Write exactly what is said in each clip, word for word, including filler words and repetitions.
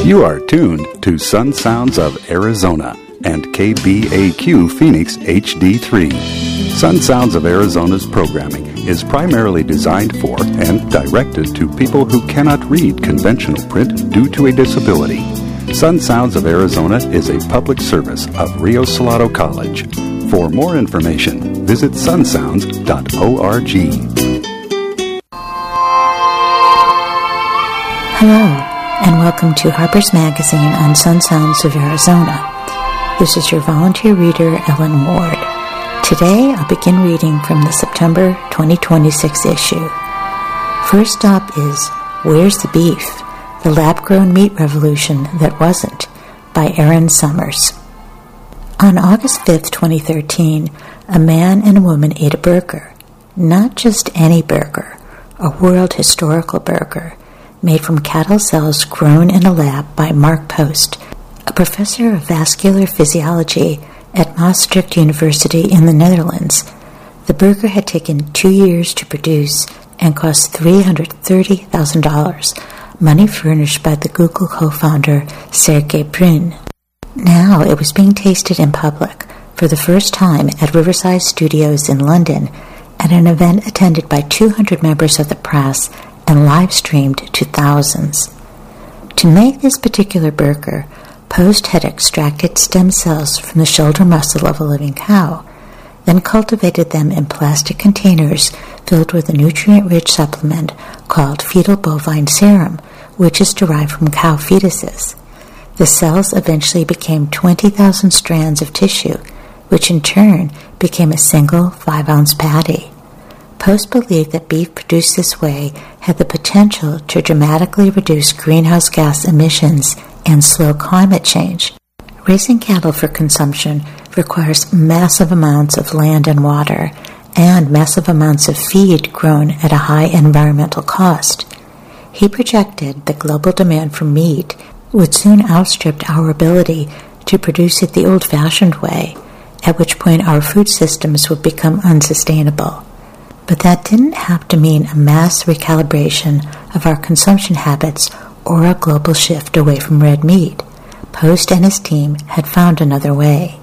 You are tuned to Sun Sounds of Arizona and K B A Q Phoenix H D three. Sun Sounds of Arizona's programming is primarily designed for and directed to people who cannot read conventional print due to a disability. Sun Sounds of Arizona is a public service of Rio Salado College. For more information, visit sun sounds dot org. Hello, and welcome to Harper's Magazine on Sun Sounds of Arizona. This is your volunteer reader, Ellen Ward. Today, I'll begin reading from the September twenty twenty-six issue. First up is Where's the Beef? The Lab-Grown Meat Revolution That Wasn't, by Aaron Summers. On August fifth, twenty thirteen, a man and a woman ate a burger. Not just any burger, a world historical burger, made from cattle cells grown in a lab by Mark Post, a professor of vascular physiology at Maastricht University in the Netherlands. The burger had taken two years to produce and cost three hundred thirty thousand dollars, money furnished by the Google co-founder Sergey Brin. Now it was being tasted in public for the first time at Riverside Studios in London at an event attended by two hundred members of the press and live-streamed to thousands. To make this particular burger, Post had extracted stem cells from the shoulder muscle of a living cow, then cultivated them in plastic containers filled with a nutrient-rich supplement called fetal bovine serum, which is derived from cow fetuses. The cells eventually became twenty thousand strands of tissue, which in turn became a single five-ounce patty. Post believed that beef produced this way had the potential to dramatically reduce greenhouse gas emissions and slow climate change. Raising cattle for consumption requires massive amounts of land and water and massive amounts of feed grown at a high environmental cost. He projected that global demand for meat would soon outstrip our ability to produce it the old-fashioned way, at which point our food systems would become unsustainable. But that didn't have to mean a mass recalibration of our consumption habits or a global shift away from red meat. Post and his team had found another way.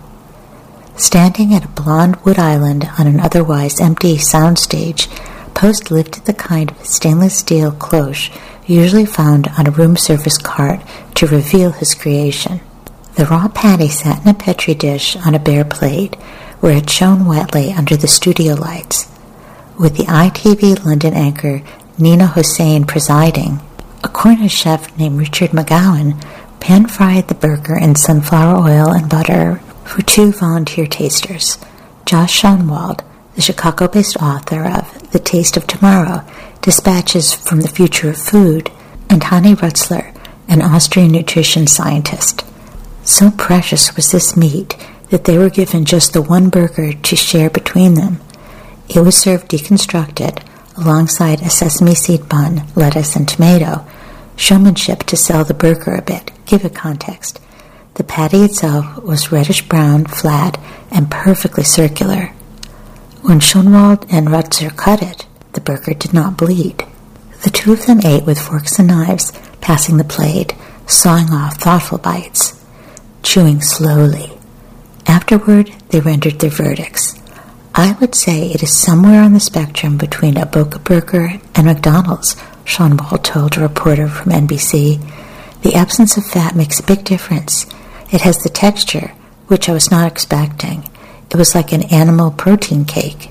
Standing at a blonde wood island on an otherwise empty soundstage, Post lifted the kind of stainless steel cloche usually found on a room service cart to reveal his creation. The raw patty sat in a petri dish on a bare plate, where it shone wetly under the studio lights. With the I T V London anchor Nina Hossein presiding, a Cornish chef named Richard McGowan pan-fried the burger in sunflower oil and butter for two volunteer tasters, Josh Schoenwald, the Chicago-based author of The Taste of Tomorrow, Dispatches from the Future of Food, and Hani Rutzler, an Austrian nutrition scientist. So precious was this meat that they were given just the one burger to share between them. It was served deconstructed alongside a sesame seed bun, lettuce, and tomato. Showmanship to sell the burger a bit, give it context. The patty itself was reddish-brown, flat, and perfectly circular. When Schoenwald and Rutzer cut it, the burger did not bleed. The two of them ate with forks and knives, passing the plate, sawing off thoughtful bites, chewing slowly. Afterward, they rendered their verdicts. I would say it is somewhere on the spectrum between a Boca Burger and McDonald's, Schoenwald told a reporter from N B C. The absence of fat makes a big difference. It has the texture, which I was not expecting. It was like an animal protein cake.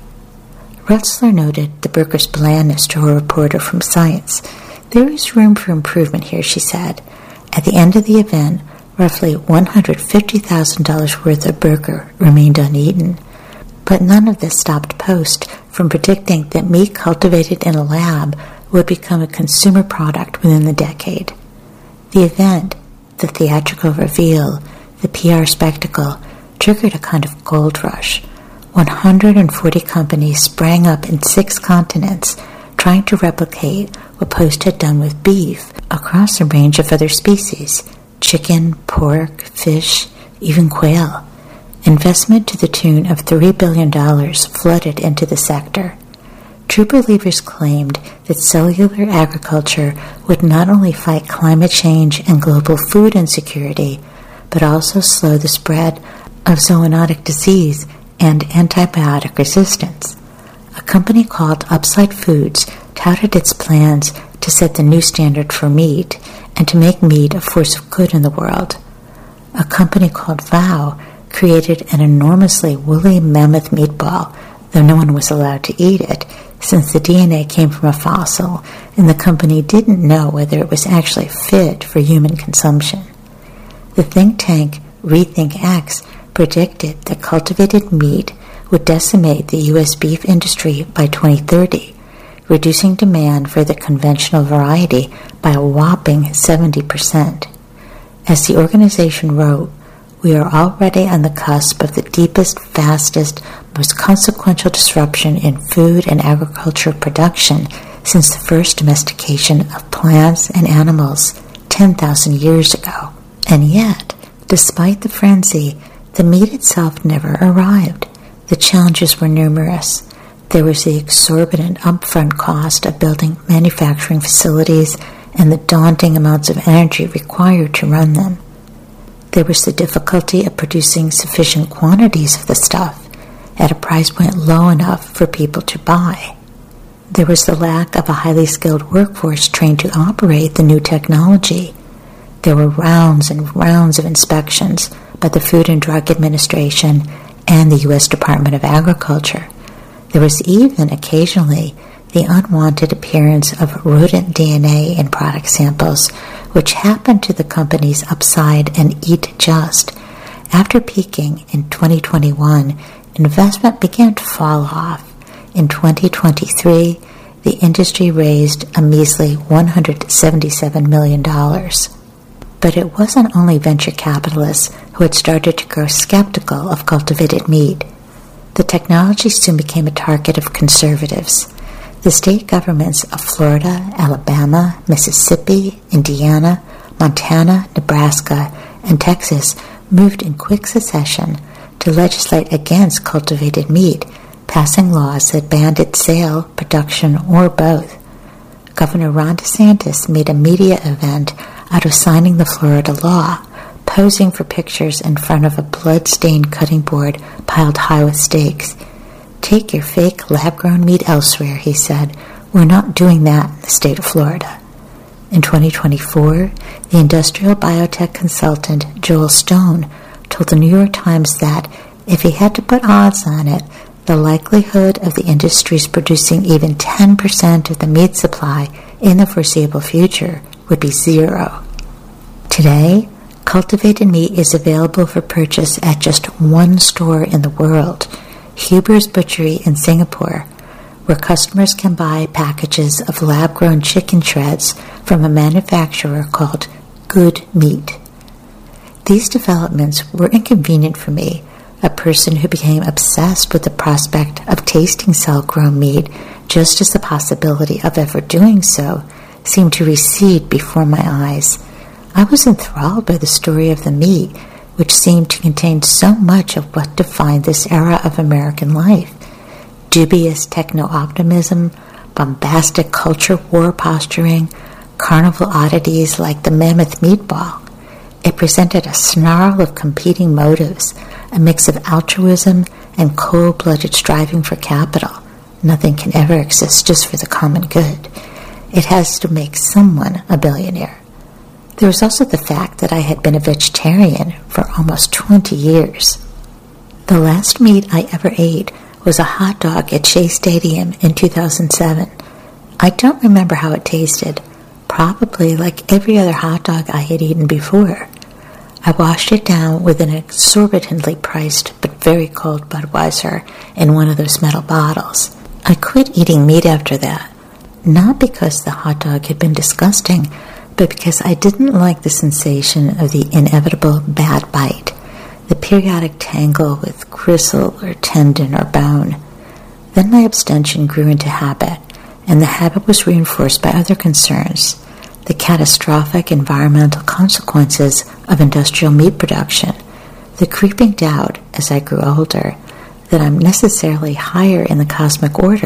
Rutzler noted the burger's blandness to a reporter from Science. There is room for improvement here, she said. At the end of the event, roughly one hundred fifty thousand dollars worth of burger remained uneaten. But none of this stopped Post from predicting that meat cultivated in a lab would become a consumer product within the decade. The event, the theatrical reveal, the P R spectacle, triggered a kind of gold rush. one hundred forty companies sprang up in six continents, trying to replicate what Post had done with beef across a range of other species: chicken, pork, fish, even quail. Investment to the tune of three billion dollars flooded into the sector. True believers claimed that cellular agriculture would not only fight climate change and global food insecurity, but also slow the spread of zoonotic disease and antibiotic resistance. A company called Upside Foods touted its plans to set the new standard for meat and to make meat a force of good in the world. A company called Vow created an enormously woolly mammoth meatball, though no one was allowed to eat it, since the D N A came from a fossil and the company didn't know whether it was actually fit for human consumption. The think tank Rethink X predicted that cultivated meat would decimate the U S beef industry by twenty thirty, reducing demand for the conventional variety by a whopping seventy percent. As the organization wrote, we are already on the cusp of the deepest, fastest, most consequential disruption in food and agriculture production since the first domestication of plants and animals ten thousand years ago. And yet, despite the frenzy, the meat itself never arrived. The challenges were numerous. There was the exorbitant upfront cost of building manufacturing facilities and the daunting amounts of energy required to run them. There was the difficulty of producing sufficient quantities of the stuff at a price point low enough for people to buy. There was the lack of a highly skilled workforce trained to operate the new technology. There were rounds and rounds of inspections by the Food and Drug Administration and the U S Department of Agriculture. There was even, occasionally, the unwanted appearance of rodent D N A in product samples, which happened to the companies Upside and Eat Just. After peaking in twenty twenty-one, investment began to fall off. In twenty twenty-three, the industry raised a measly one hundred seventy-seven million dollars. But it wasn't only venture capitalists who had started to grow skeptical of cultivated meat. The technology soon became a target of conservatives. The state governments of Florida, Alabama, Mississippi, Indiana, Montana, Nebraska, and Texas moved in quick succession to legislate against cultivated meat, passing laws that banned its sale, production, or both. Governor Ron DeSantis made a media event out of signing the Florida law, posing for pictures in front of a blood-stained cutting board piled high with stakes. "Take your fake lab-grown meat elsewhere," he said. "We're not doing that in the state of Florida." In twenty twenty-four, the industrial biotech consultant Joel Stone told the New York Times that if he had to put odds on it, the likelihood of the industries producing even ten percent of the meat supply in the foreseeable future would be zero. Today, cultivated meat is available for purchase at just one store in the world, Huber's Butchery in Singapore, where customers can buy packages of lab-grown chicken shreds from a manufacturer called Good Meat. These developments were inconvenient for me, a person who became obsessed with the prospect of tasting cell-grown meat just as the possibility of ever doing so seemed to recede before my eyes. I was enthralled by the story of the meat, which seemed to contain so much of what defined this era of American life. Dubious techno-optimism, bombastic culture war posturing, carnival oddities like the mammoth meatball. It presented a snarl of competing motives, a mix of altruism and cold-blooded striving for capital. Nothing can ever exist just for the common good. It has to make someone a billionaire. There was also the fact that I had been a vegetarian for almost twenty years. The last meat I ever ate was a hot dog at Shea Stadium in two thousand seven. I don't remember how it tasted, probably like every other hot dog I had eaten before. I washed it down with an exorbitantly priced but very cold Budweiser in one of those metal bottles. I quit eating meat after that, not because the hot dog had been disgusting, but because I didn't like the sensation of the inevitable bad bite, the periodic tangle with gristle or tendon or bone. Then my abstention grew into habit, and the habit was reinforced by other concerns, the catastrophic environmental consequences of industrial meat production, the creeping doubt, as I grew older, that I'm necessarily higher in the cosmic order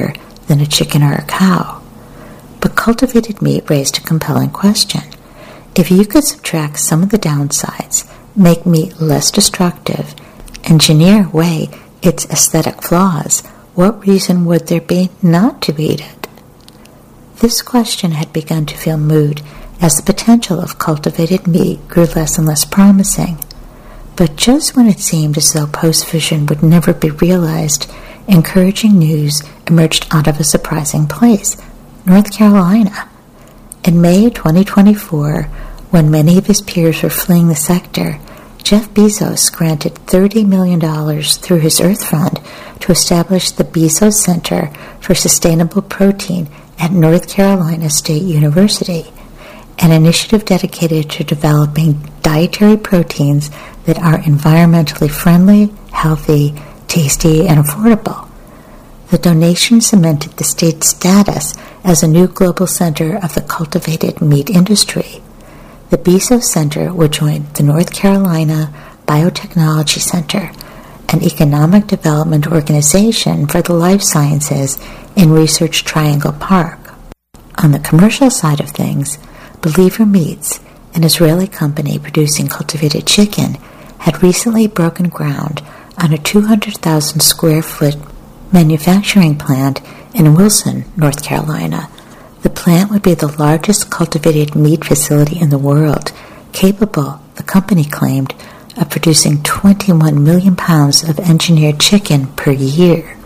than a chicken or a cow. But cultivated meat raised a compelling question. If you could subtract some of the downsides, make meat less destructive, engineer away its aesthetic flaws, what reason would there be not to eat it? This question had begun to feel moot as the potential of cultivated meat grew less and less promising. But just when it seemed as though post-fission would never be realized, encouraging news emerged out of a surprising place, North Carolina. In May twenty twenty-four, when many of his peers were fleeing the sector, Jeff Bezos granted thirty million dollars through his Earth Fund to establish the Bezos Center for Sustainable Protein at North Carolina State University, an initiative dedicated to developing dietary proteins that are environmentally friendly, healthy, tasty, and affordable. The donation cemented the state's status as a new global center of the cultivated meat industry. The Bezos Center will join the North Carolina Biotechnology Center, an economic development organization for the life sciences in Research Triangle Park. On the commercial side of things, Believer Meats, an Israeli company producing cultivated chicken, had recently broken ground on a two hundred thousand square foot manufacturing plant in Wilson, North Carolina. The plant would be the largest cultivated meat facility in the world, capable, the company claimed, of producing twenty-one million pounds of engineered chicken per year.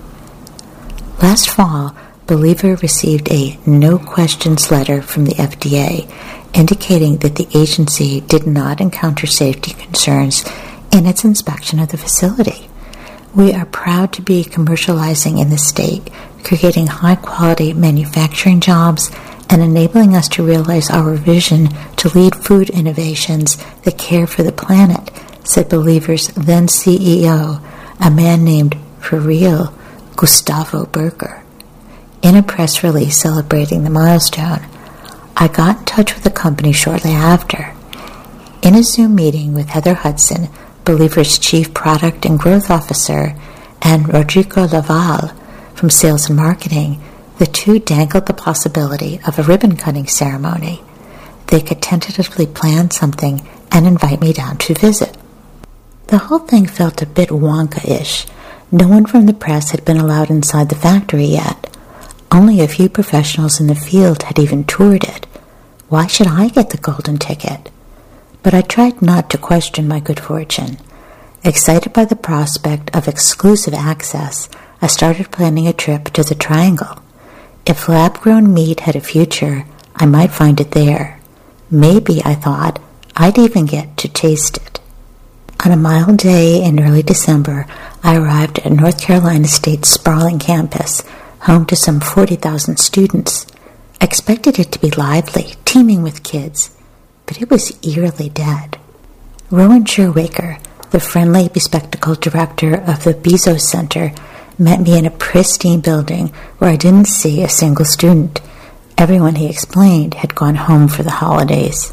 Last fall, Believer received a no-questions letter from the F D A indicating that the agency did not encounter safety concerns in its inspection of the facility. We are proud to be commercializing in the state, creating high-quality manufacturing jobs and enabling us to realize our vision to lead food innovations that care for the planet, said Believer's then C E O, a man named, for real, Gustavo Berger. In a press release celebrating the milestone, I got in touch with the company shortly after. In a Zoom meeting with Heather Hudson, Believer's Chief Product and Growth Officer, and Rodrigo Laval from Sales and Marketing, the two dangled the possibility of a ribbon-cutting ceremony. They could tentatively plan something and invite me down to visit. The whole thing felt a bit Wonka-ish. No one from the press had been allowed inside the factory yet. Only a few professionals in the field had even toured it. Why should I get the golden ticket? But I tried not to question my good fortune. Excited by the prospect of exclusive access, I started planning a trip to the Triangle. If lab-grown meat had a future, I might find it there. Maybe, I thought, I'd even get to taste it. On a mild day in early December, I arrived at North Carolina State's sprawling campus, home to some forty thousand students. I expected it to be lively, teeming with kids, but it was eerily dead. Rowan Sherwaker, the friendly, bespectacled director of the Bezos Center, met me in a pristine building where I didn't see a single student. Everyone, he explained, had gone home for the holidays.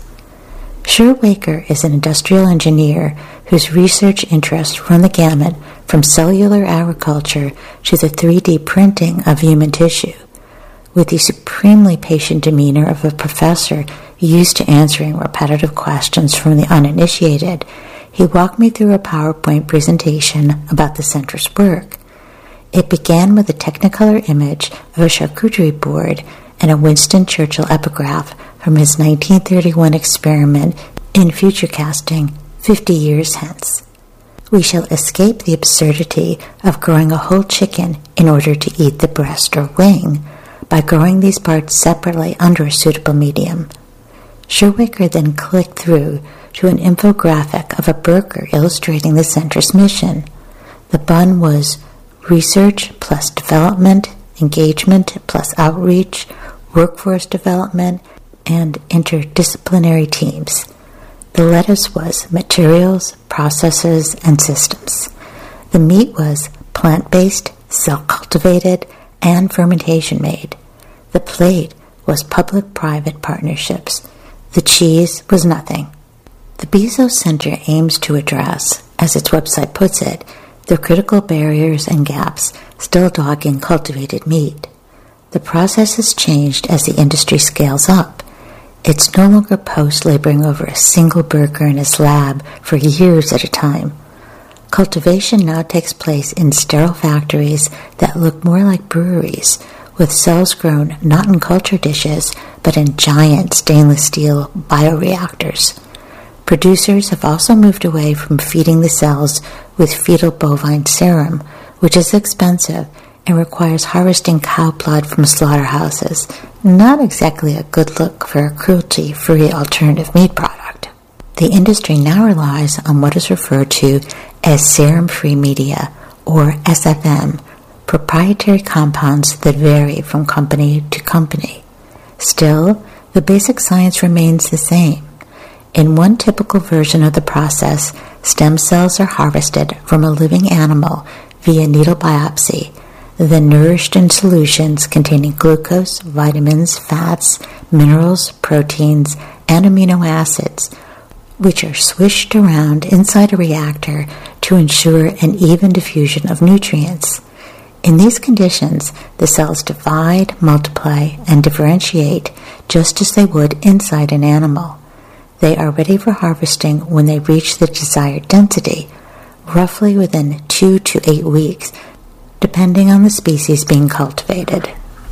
Sherwaker is an industrial engineer whose research interests run the gamut from cellular agriculture to the three D printing of human tissue. With the supremely patient demeanor of a professor used to answering repetitive questions from the uninitiated, he walked me through a PowerPoint presentation about the center's work. It began with a Technicolor image of a charcuterie board and a Winston Churchill epigraph from his nineteen thirty-one experiment in future casting fifty years hence. We shall escape the absurdity of growing a whole chicken in order to eat the breast or wing by growing these parts separately under a suitable medium. Sherwaker then clicked through to an infographic of a burger illustrating the center's mission. The bun was research plus development, engagement plus outreach, workforce development, and interdisciplinary teams. The lettuce was materials, processes, and systems. The meat was plant-based, cell-cultivated, and fermentation-made. The plate was public-private partnerships. The cheese was nothing. The Bezos Center aims to address, as its website puts it, the critical barriers and gaps still dogging cultivated meat. The process has changed as the industry scales up. It's no longer Post laboring over a single burger in his lab for years at a time. Cultivation now takes place in sterile factories that look more like breweries, with cells grown not in culture dishes, but in giant stainless steel bioreactors. Producers have also moved away from feeding the cells with fetal bovine serum, which is expensive and requires harvesting cow blood from slaughterhouses. Not exactly a good look for a cruelty-free alternative meat product. The industry now relies on what is referred to as serum-free media, or S F M, proprietary compounds that vary from company to company. Still, the basic science remains the same. In one typical version of the process, stem cells are harvested from a living animal via needle biopsy, then nourished in solutions containing glucose, vitamins, fats, minerals, proteins, and amino acids, which are swished around inside a reactor to ensure an even diffusion of nutrients. In these conditions, the cells divide, multiply, and differentiate just as they would inside an animal. They are ready for harvesting when they reach the desired density, roughly within two to eight weeks, depending on the species being cultivated.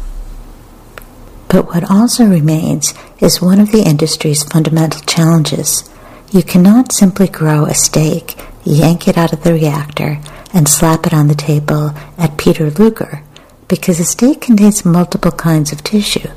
But what also remains is one of the industry's fundamental challenges. You cannot simply grow a steak, yank it out of the reactor, and slap it on the table at Peter Luger, because a steak contains multiple kinds of tissue.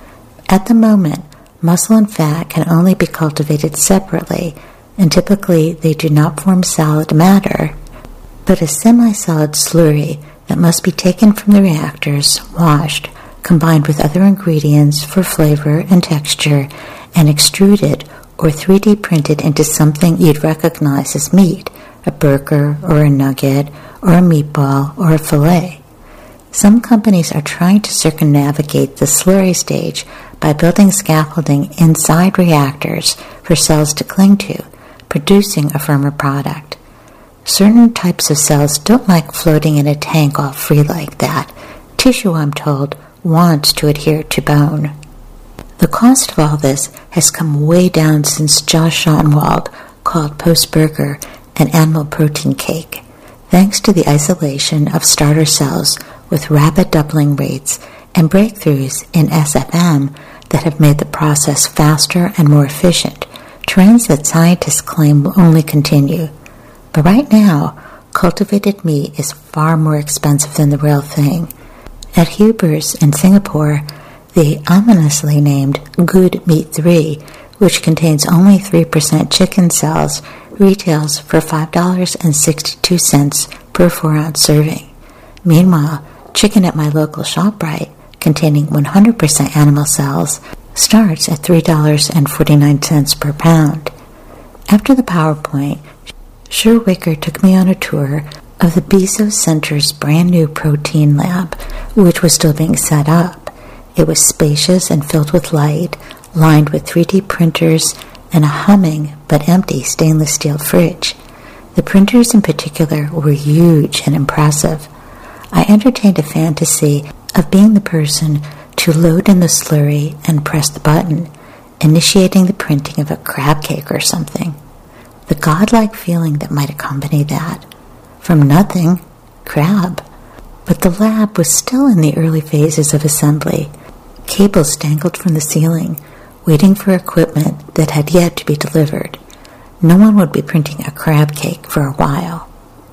At the moment, muscle and fat can only be cultivated separately, and typically they do not form solid matter, but a semi-solid slurry that must be taken from the reactors, washed, combined with other ingredients for flavor and texture, and extruded or three D printed into something you'd recognize as meat, a burger or a nugget or a meatball or a fillet. Some companies are trying to circumnavigate the slurry stage by building scaffolding inside reactors for cells to cling to, producing a firmer product. Certain types of cells don't like floating in a tank all free like that. Tissue, I'm told, wants to adhere to bone. The cost of all this has come way down since Josh Schottenwald called Post Burger an animal protein cake, thanks to the isolation of starter cells with rapid doubling rates and breakthroughs in S F M that have made the process faster and more efficient, trends that scientists claim will only continue. But right now, cultivated meat is far more expensive than the real thing. At Huber's in Singapore, the ominously named Good Meat three, which contains only three percent chicken cells, retails for five dollars and sixty-two cents per four-ounce serving. Meanwhile, chicken at my local ShopRite, containing one hundred percent animal cells, starts at three dollars and forty-nine cents per pound. After the PowerPoint, Sherwicker took me on a tour of the Bezos Center's brand new protein lab, which was still being set up. It was spacious and filled with light, lined with three D printers and a humming but empty stainless steel fridge. The printers in particular were huge and impressive. I entertained a fantasy of being the person to load in the slurry and press the button, initiating the printing of a crab cake or something. The godlike feeling that might accompany that. From nothing, crab. But the lab was still in the early phases of assembly. Cables dangled from the ceiling, waiting for equipment that had yet to be delivered. No one would be printing a crab cake for a while.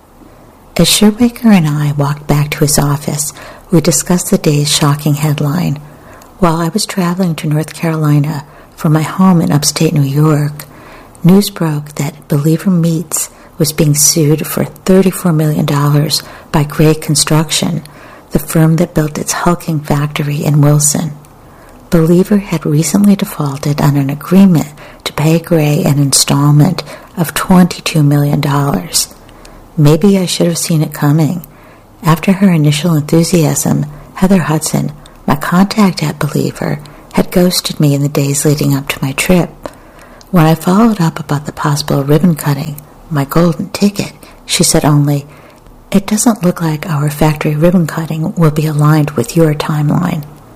As Sherwicker and I walked back to his office, we discussed the day's shocking headline. While I was traveling to North Carolina from my home in upstate New York, news broke that Believer Meats was being sued for thirty-four million dollars by Gray Construction, the firm that built its hulking factory in Wilson. Believer had recently defaulted on an agreement to pay Gray an installment of twenty-two million dollars. Maybe I should have seen it coming. After her initial enthusiasm, Heather Hudson, my contact at Believer, had ghosted me in the days leading up to my trip. When I followed up about the possible ribbon cutting, my golden ticket, she said only, "It doesn't look like our factory ribbon cutting will be aligned with your timeline."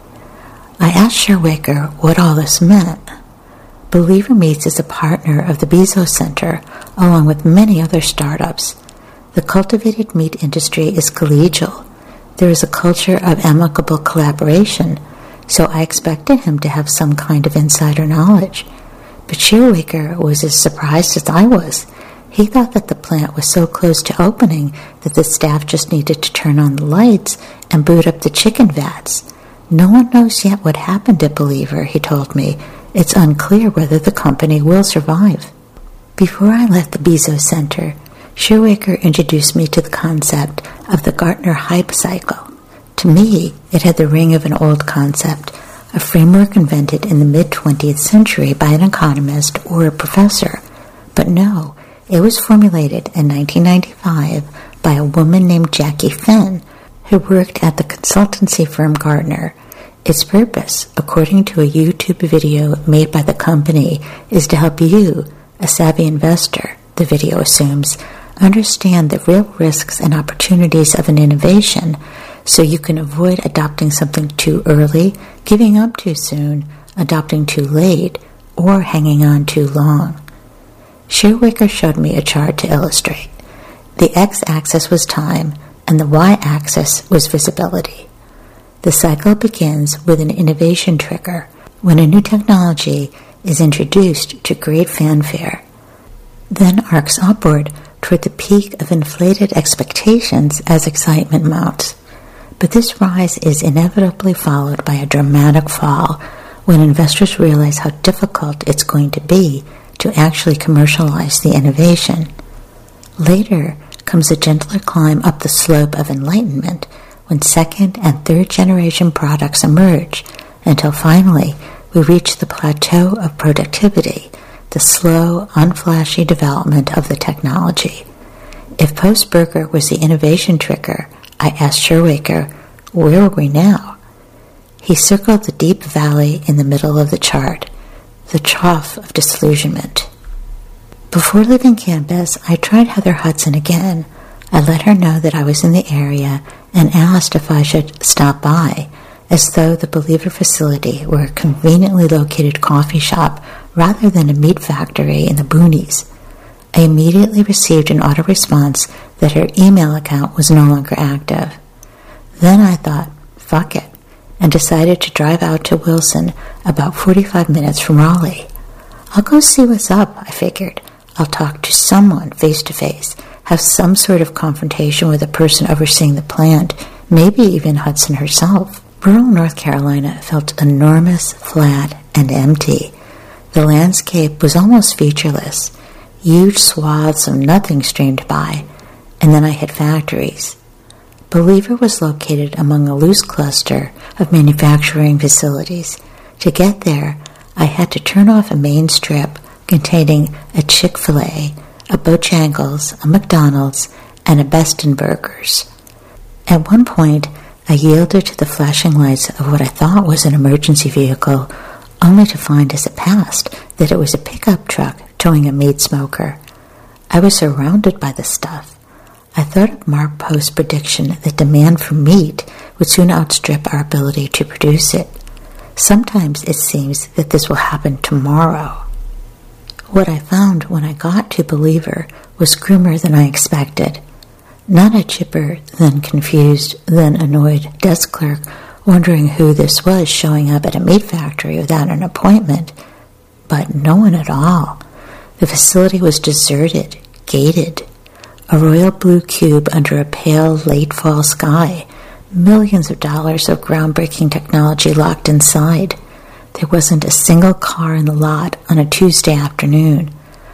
I asked Sherwaker what all this meant. Believer Meats is a partner of the Bezos Center, along with many other startups. The cultivated meat industry is collegial. There is a culture of amicable collaboration, so I expected him to have some kind of insider knowledge. But Sherwaker was as surprised as I was. He thought that the plant was so close to opening that the staff just needed to turn on the lights and boot up the chicken vats. No one knows yet what happened at Believer, he told me. It's unclear whether the company will survive. Before I left the Bezos Center, Sherwaker introduced me to the concept of the Gartner Hype Cycle. To me, it had the ring of an old concept, a framework invented in the mid-twentieth century by an economist or a professor. But no, it was formulated in nineteen ninety-five by a woman named Jackie Fenn, who worked at the consultancy firm Gartner. Its purpose, according to a YouTube video made by the company, is to help you, a savvy investor, the video assumes, understand the real risks and opportunities of an innovation so you can avoid adopting something too early, giving up too soon, adopting too late, or hanging on too long. Sherwaker showed me a chart to illustrate. The x-axis was time, and the y-axis was visibility. The cycle begins with an innovation trigger, when a new technology is introduced to great fanfare, then arcs upward toward the peak of inflated expectations as excitement mounts. But this rise is inevitably followed by a dramatic fall when investors realize how difficult it's going to be to actually commercialize the innovation. Later comes a gentler climb up the slope of enlightenment when second and third generation products emerge, until finally we reach the plateau of productivity, the slow, unflashy development of the technology. If Post-Burger was the innovation trigger, I asked Sherwaker, where are we now? He circled the deep valley in the middle of the chart, the trough of disillusionment. Before leaving campus, I tried Heather Hudson again. I let her know that I was in the area and asked if I should stop by, as though the Believer facility were a conveniently located coffee shop rather than a meat factory in the boonies. I immediately received an auto-response that her email account was no longer active. Then I thought, fuck it, and decided to drive out to Wilson, about forty-five minutes from Raleigh. I'll go see what's up, I figured. I'll talk to someone face-to-face, have some sort of confrontation with the person overseeing the plant, maybe even Hudson herself. Rural North Carolina felt enormous, flat, and empty. The landscape was almost featureless. Huge swaths of nothing streamed by, and then I hit factories. Believer was located among a loose cluster of manufacturing facilities. To get there, I had to turn off a main strip containing a Chick-fil-A, a Bojangles, a McDonald's, and a Beston Burgers. At one point, I yielded to the flashing lights of what I thought was an emergency vehicle, only to find as it passed that it was a pickup truck towing a meat smoker. I was surrounded by the stuff. I thought of Mark Post's prediction that demand for meat would soon outstrip our ability to produce it. Sometimes it seems that this will happen tomorrow. What I found when I got to Believer was grimmer than I expected. Not a chipper, then confused, then annoyed desk clerk wondering who this was showing up at a meat factory without an appointment, but no one at all. The facility was deserted, gated, a royal blue cube under a pale late fall sky, millions of dollars of groundbreaking technology locked inside. There wasn't a single car in the lot on a Tuesday afternoon.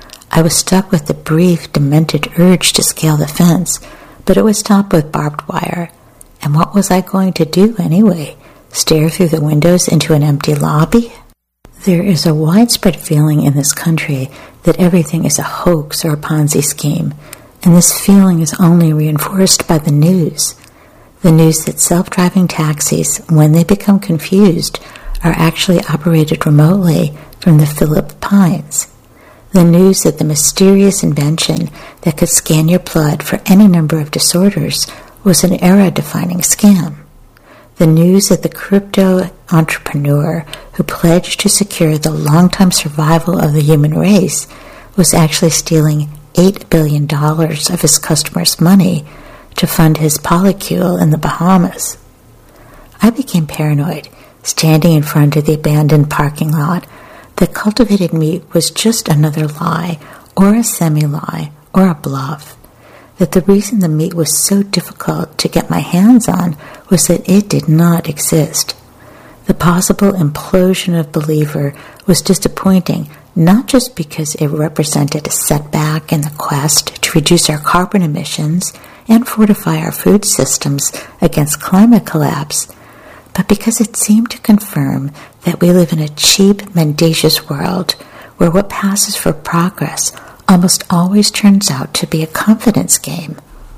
I was stuck with the brief, demented urge to scale the fence, but it was topped with barbed wire. And what was I going to do anyway? Stare through the windows into an empty lobby? There is a widespread feeling in this country that everything is a hoax or a Ponzi scheme, and this feeling is only reinforced by the news. The news that self-driving taxis, when they become confused, are actually operated remotely from the Philippine Pines. The news that the mysterious invention that could scan your blood for any number of disorders was an era-defining scam. the news that the crypto entrepreneur who pledged to secure the long-term survival of the human race was actually stealing eight billion dollars of his customers' money to fund his polycule in the Bahamas. I became paranoid, standing in front of the abandoned parking lot, that cultivated meat was just another lie, or a semi-lie, or a bluff. That the reason the meat was so difficult to get my hands on was that it did not exist. The possible implosion of Believer was disappointing, not just because it represented a setback in the quest to reduce our carbon emissions and fortify our food systems against climate collapse, but because it seemed to confirm that we live in a cheap, mendacious world where what passes for progress almost always turns out to be a confidence game.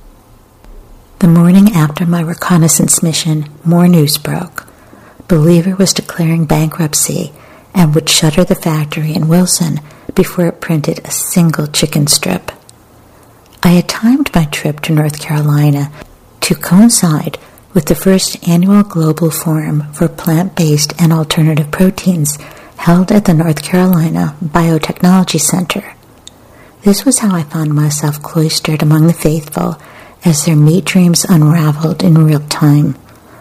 The morning after my reconnaissance mission, more news broke. Believer was declaring bankruptcy and would shutter the factory in Wilson before it printed a single chicken strip. I had timed my trip to North Carolina to coincide with the first annual Global Forum for Plant-Based and Alternative Proteins held at the North Carolina Biotechnology Center. This was how I found myself cloistered among the faithful as their meat dreams unraveled in real time.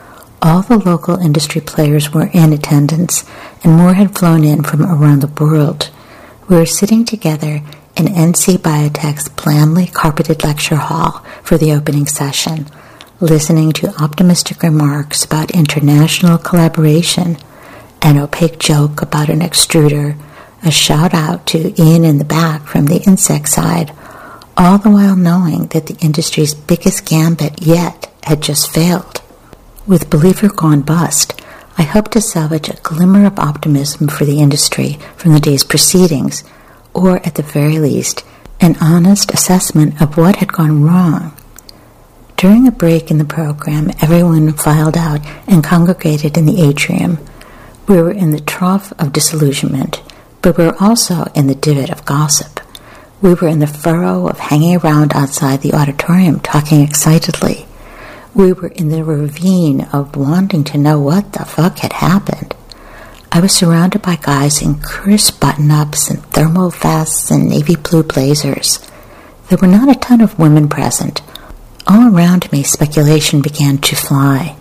All the local industry players were in attendance, and more had flown in from around the world. We were sitting together in N C Biotech's blandly carpeted lecture hall for the opening session, listening to optimistic remarks about international collaboration, an opaque joke about an extruder, a shout-out to Ian in the back from the insect side, all the while knowing that the industry's biggest gambit yet had just failed. With Believer gone bust, I hoped to salvage a glimmer of optimism for the industry from the day's proceedings, or at the very least, an honest assessment of what had gone wrong. During a break in the program, everyone filed out and congregated in the atrium. We were in the trough of disillusionment, but we were also in the divot of gossip. We were in the furrow of hanging around outside the auditorium talking excitedly. We were in the ravine of wanting to know what the fuck had happened. I was surrounded by guys in crisp button-ups and thermal vests and navy blue blazers. There were not a ton of women present. All around me, speculation began to fly.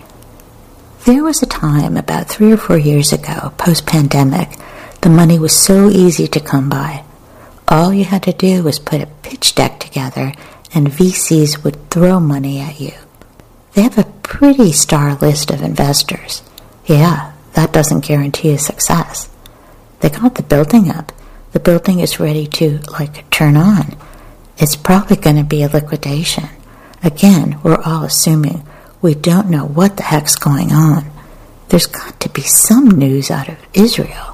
There was a time, about three or four years ago, post-pandemic, the money was so easy to come by. All you had to do was put a pitch deck together, and V Cs would throw money at you. They have a pretty star list of investors. Yeah, that doesn't guarantee a success. They got the building up. The building is ready to, like, turn on. It's probably going to be a liquidation. Again, we're all assuming we don't know what the heck's going on. There's got to be some news out of Israel.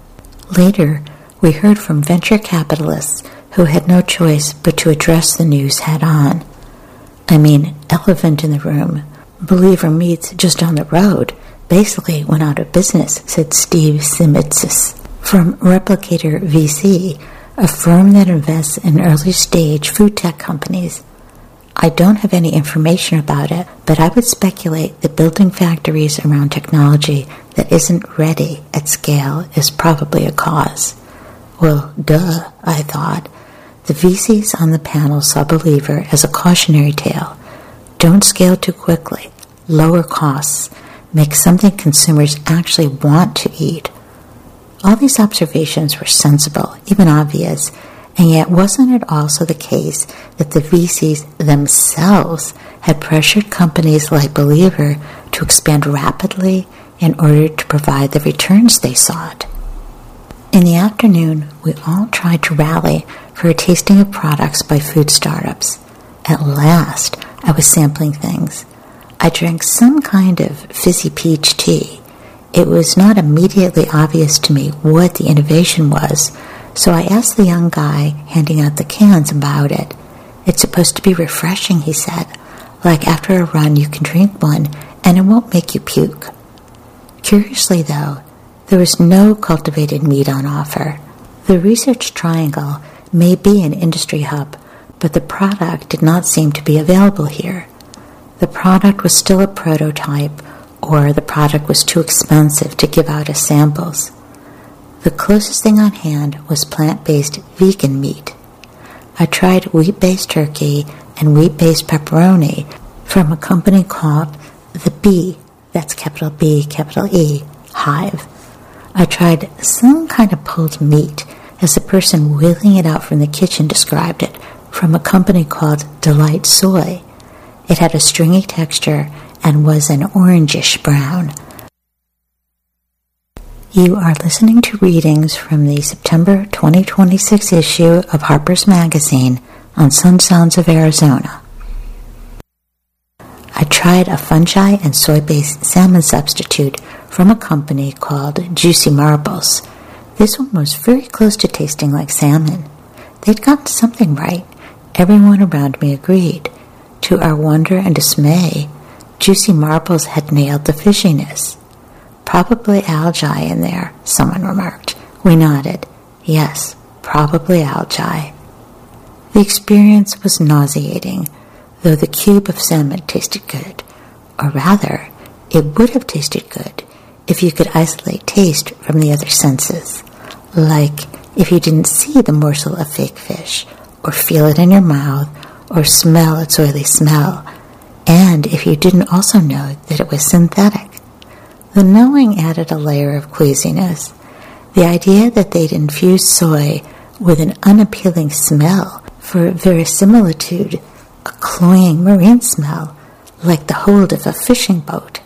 Later, we heard from venture capitalists who had no choice but to address the news head-on. I mean, elephant in the room. Believer Meats just down the road basically went out of business, said Steve Simitsis from Replicator V C, a firm that invests in early-stage food tech companies. I don't have any information about it, but I would speculate that building factories around technology that isn't ready at scale is probably a cause. Well, duh, I thought. The V Cs on the panel saw Believer as a cautionary tale. Don't scale too quickly. Lower costs. Make something consumers actually want to eat. All these observations were sensible, even obvious, and yet wasn't it also the case that the V Cs themselves had pressured companies like Believer to expand rapidly in order to provide the returns they sought? In the afternoon, we all tried to rally for a tasting of products by food startups. At last, I was sampling things. I drank some kind of fizzy peach tea. It was not immediately obvious to me what the innovation was, so I asked the young guy handing out the cans about it. It's supposed to be refreshing, he said. Like after a run, you can drink one, and it won't make you puke. Curiously, though, there was no cultivated meat on offer. The Research Triangle may be an industry hub, but the product did not seem to be available here. The product was still a prototype, or the product was too expensive to give out as samples. The closest thing on hand was plant-based vegan meat. I tried wheat-based turkey and wheat-based pepperoni from a company called The Bee, that's capital B, capital E, Hive. I tried some kind of pulled meat, as the person wheeling it out from the kitchen described it, from a company called Delight Soy. It had a stringy texture and was an orangish brown. You are listening to readings from the September twenty twenty-six issue of Harper's Magazine on Sun Sounds of Arizona. I tried a fungi and soy-based salmon substitute from a company called Juicy Marbles. This one was very close to tasting like salmon. They'd gotten something right. Everyone around me agreed. To our wonder and dismay, Juicy Marbles had nailed the fishiness. Probably algae in there, someone remarked. We nodded. Yes, probably algae. The experience was nauseating, though the cube of salmon tasted good. Or rather, it would have tasted good if you could isolate taste from the other senses. Like if you didn't see the morsel of fake fish, or feel it in your mouth, or smell its oily smell, and if you didn't also know that it was synthetic. The knowing added a layer of queasiness. The idea that they'd infused soy with an unappealing smell for verisimilitude, a cloying marine smell, like the hold of a fishing boat.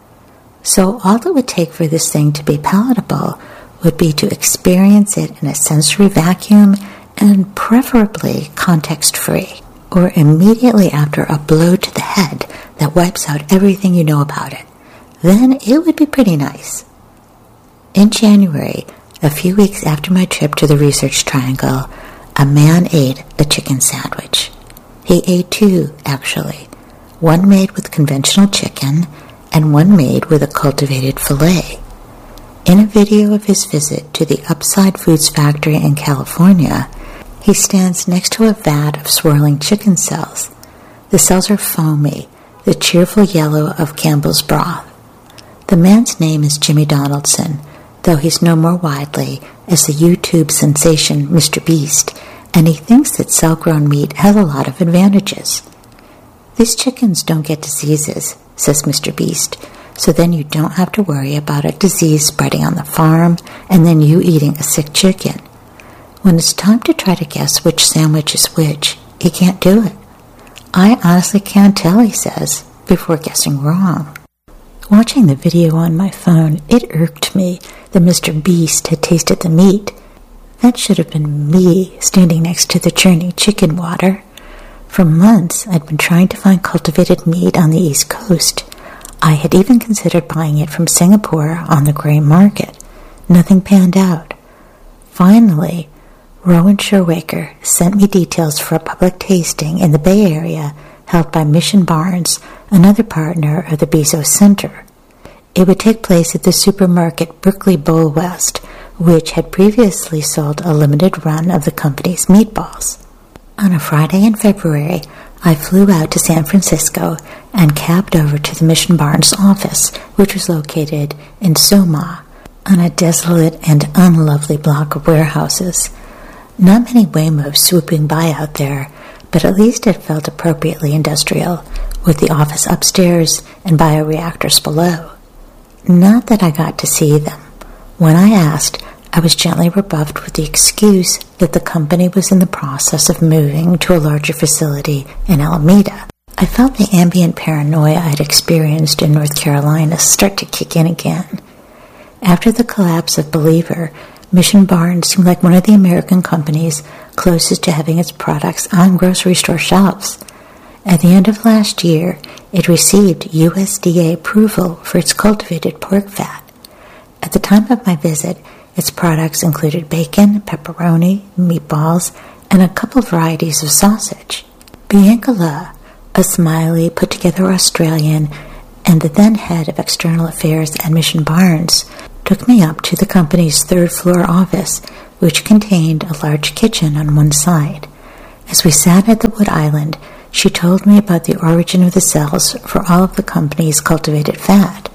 So all it would take for this thing to be palatable would be to experience it in a sensory vacuum and preferably context-free, or immediately after a blow to the head that wipes out everything you know about it. Then it would be pretty nice. In January, a few weeks after my trip to the Research Triangle, a man ate a chicken sandwich. He ate two, actually. One made with conventional chicken, and one made with a cultivated filet. In a video of his visit to the Upside Foods factory in California, he stands next to a vat of swirling chicken cells. The cells are foamy, the cheerful yellow of Campbell's broth. The man's name is Jimmy Donaldson, though he's known more widely as the YouTube sensation Mister Beast, and he thinks that cell-grown meat has a lot of advantages. These chickens don't get diseases, says Mister Beast, so then you don't have to worry about a disease spreading on the farm and then you eating a sick chicken. When it's time to try to guess which sandwich is which, he can't do it. I honestly can't tell, he says, before guessing wrong. Watching the video on my phone, it irked me that Mister Beast had tasted the meat. That should have been me standing next to the churning chicken water. For months, I'd been trying to find cultivated meat on the East Coast. I had even considered buying it from Singapore on the gray market. Nothing panned out. Finally, Rowan Sherwaker sent me details for a public tasting in the Bay Area held by Mission Barns, another partner of the Bezos Center. It would take place at the supermarket Berkeley Bowl West, which had previously sold a limited run of the company's meatballs. On a Friday in February, I flew out to San Francisco and cabbed over to the Mission Barns office, which was located in Soma, on a desolate and unlovely block of warehouses. Not many Waymos swooping by out there, but at least it felt appropriately industrial, with the office upstairs and bioreactors below. Not that I got to see them. When I asked, I was gently rebuffed with the excuse that the company was in the process of moving to a larger facility in Alameda. I felt the ambient paranoia I'd experienced in North Carolina start to kick in again. After the collapse of Believer, Mission Barns seemed like one of the American companies closest to having its products on grocery store shelves. At the end of last year, it received U S D A approval for its cultivated pork fat. At the time of my visit, its products included bacon, pepperoni, meatballs, and a couple varieties of sausage. Bianca La, a smiley, put-together Australian, and the then head of external affairs at Mission Barns, took me up to the company's third-floor office, which contained a large kitchen on one side. As we sat at the wood island, she told me about the origin of the cells for all of the company's cultivated fat.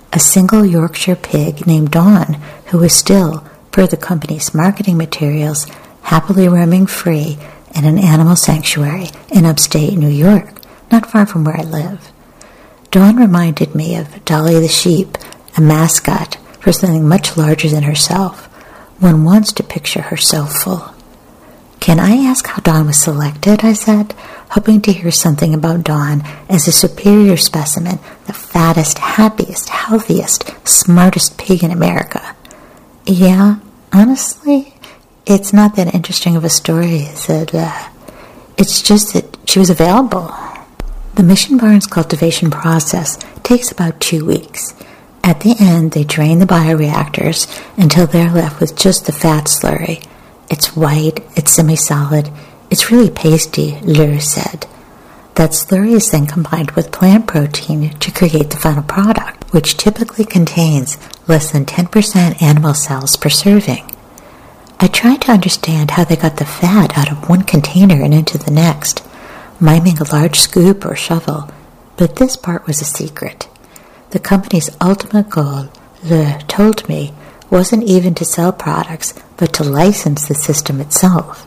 a single Yorkshire pig named Dawn, who was still, per the company's marketing materials, happily roaming free in an animal sanctuary in upstate New York, not far from where I live. Dawn reminded me of Dolly the sheep, a mascot for something much larger than herself. One wants to picture her so full. "Can I ask how Dawn was selected?" I said, hoping to hear something about Dawn as a superior specimen, the fattest, happiest, healthiest, smartest pig in America. "Yeah, honestly, it's not that interesting of a story," I said. Uh, it's just that she was available. The Mission Barns cultivation process takes about two weeks. At the end, they drain the bioreactors until they're left with just the fat slurry. It's white, it's semi-solid, it's really pasty, Lure said. That slurry is then combined with plant protein to create the final product, which typically contains less than ten percent animal cells per serving. I tried to understand how they got the fat out of one container and into the next, miming a large scoop or shovel, but this part was a secret. The company's ultimate goal, Le told me, wasn't even to sell products, but to license the system itself.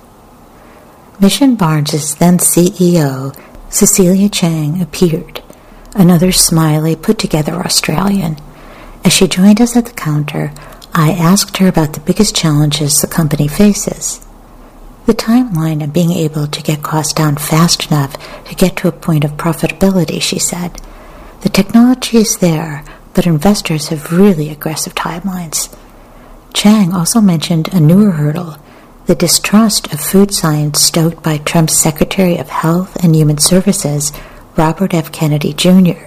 Mission Barnes' then C E O, Cecilia Chang, appeared, another smiley, put-together Australian. As she joined us at the counter, I asked her about the biggest challenges the company faces. The timeline of being able to get costs down fast enough to get to a point of profitability, she said. The technology is there, but investors have really aggressive timelines. Chang also mentioned a newer hurdle, the distrust of food science stoked by Trump's Secretary of Health and Human Services, Robert F. Kennedy Junior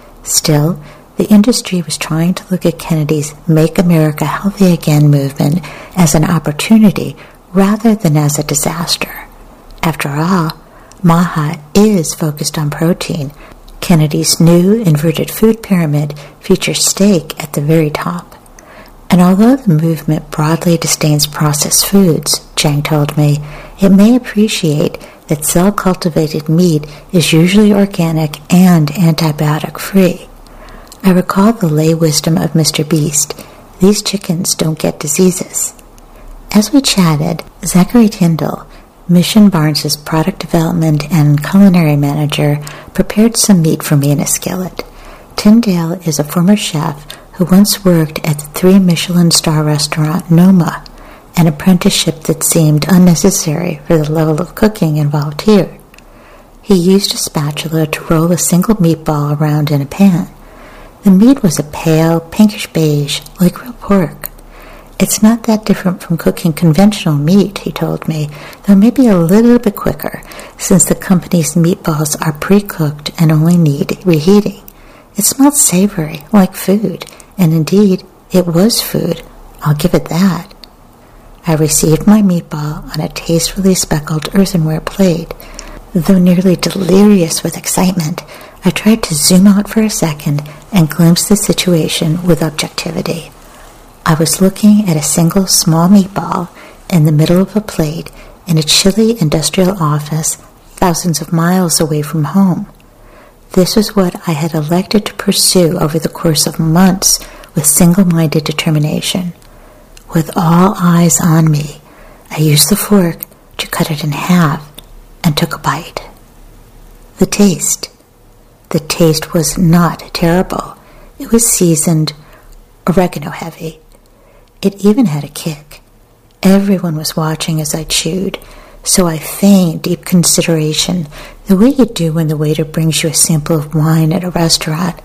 Still, the industry was trying to look at Kennedy's Make America Healthy Again movement as an opportunity rather than as a disaster. After all, MAHA is focused on protein. Kennedy's new inverted food pyramid features steak at the very top. And although the movement broadly disdains processed foods, Chang told me, it may appreciate that cell-cultivated meat is usually organic and antibiotic-free. I recall the lay wisdom of Mister Beast. These chickens don't get diseases. As we chatted, Zachary Tyndall, Mission Barnes' product development and culinary manager, prepared some meat for me in a skillet. Tyndall is a former chef who once worked at the three Michelin star restaurant Noma, an apprenticeship that seemed unnecessary for the level of cooking involved here. He used a spatula to roll a single meatball around in a pan. The meat was a pale, pinkish beige, like real pork. It's not that different from cooking conventional meat, he told me, though maybe a little bit quicker, since the company's meatballs are pre-cooked and only need reheating. It smelled savory, like food, and indeed, it was food. I'll give it that. I received my meatball on a tastefully speckled earthenware plate. Though nearly delirious with excitement, I tried to zoom out for a second and glimpse the situation with objectivity. I was looking at a single small meatball in the middle of a plate in a chilly industrial office thousands of miles away from home. This was what I had elected to pursue over the course of months with single-minded determination. With all eyes on me, I used the fork to cut it in half and took a bite. The taste. The taste was not terrible. It was seasoned, oregano heavy. It even had a kick. Everyone was watching as I chewed, so I feigned deep consideration, the way you do when the waiter brings you a sample of wine at a restaurant.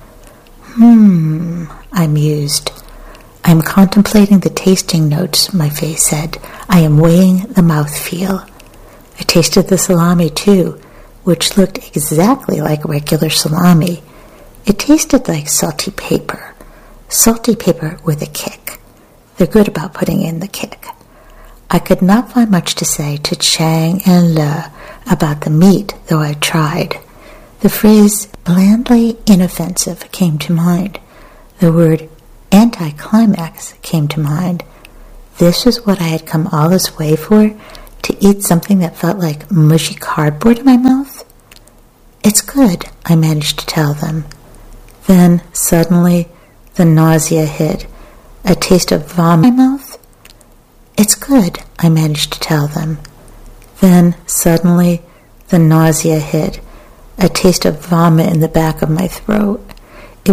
Hmm, I mused. I'm contemplating the tasting notes, my face said. I am weighing the mouthfeel. I tasted the salami, too, which looked exactly like regular salami. It tasted like salty paper. Salty paper with a kick. They're good about putting in the kick. I could not find much to say to Chang and Le about the meat, though I tried. The phrase blandly inoffensive came to mind. The word anticlimax came to mind. This was what I had come all this way for, to eat something that felt like mushy cardboard in my mouth? It's good, I managed to tell them. Then, suddenly, the nausea hit. A taste of vomit in my mouth? It's good, I managed to tell them. Then, suddenly, the nausea hit. A taste of vomit in the back of my throat.